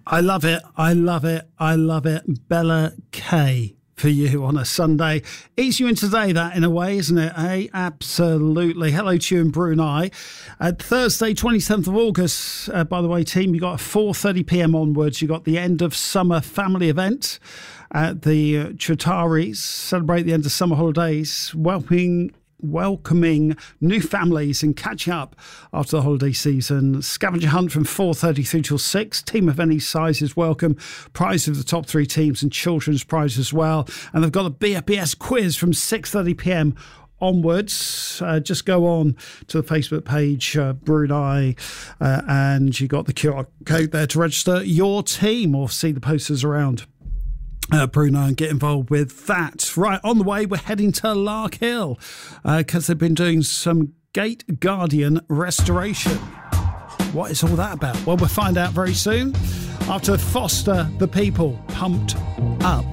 I love it. I love it. I love it. Bella K for you on a Sunday. Eats you in today, that, in a way, isn't it? Absolutely. Hello to you in Brunei. Thursday, 27th of August, by the way, team, you got 4:30pm onwards. You got the end of summer family event at the Chitaris. Celebrate the end of summer holidays. Welcoming new families and catching up after the holiday season. Scavenger hunt from 4:30 through till 6. Team of any size is welcome. Prize of the top 3 teams and children's prize as well. And they've got a BFBS quiz from 6:30pm onwards. Just go on to the Facebook page, Brunei, and you got the QR code there to register your team or see the posters around Brunei and get involved with that. Right, on the way, we're heading to Lark Hill because they've been doing some Gate Guardian restoration. What is all that about? Well, we'll find out very soon after Foster the People, Pumped Up.